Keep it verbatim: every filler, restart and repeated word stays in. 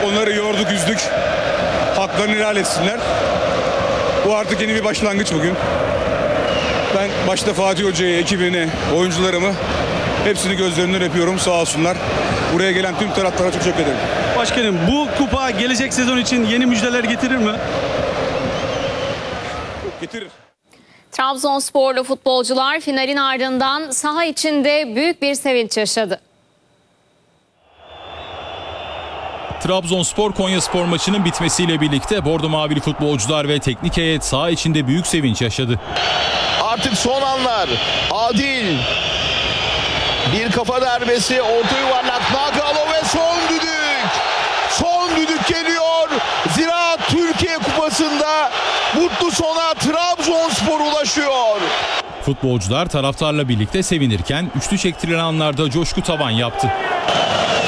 Onları yorduk, üzdük. Haklarını helal etsinler. Bu artık yeni bir başlangıç bugün. Ben başta Fatih Hoca'yı, ekibini, oyuncularımı hepsini gözlerinden öpüyorum. Sağ olsunlar. Buraya gelen tüm taraftara çok teşekkür ederim. Başkanım, bu kupa gelecek sezon için yeni müjdeler getirir mi? Getirir. Trabzonsporlu futbolcular finalin ardından saha içinde büyük bir sevinç yaşadı. Trabzonspor Konyaspor maçının bitmesiyle birlikte bordo mavili futbolcular ve teknik heyet saha içinde büyük sevinç yaşadı. Artık son anlar. Adil. Bir kafa darbesi. Orta yuvarlak. Nagalo ve son düdük. Son düdük geliyor. Ziraat Türkiye Kupası'nda mutlu sona Trabzonspor ulaşıyor. Futbolcular taraftarla birlikte sevinirken üçlü çektirilen anlarda coşku tavan yaptı.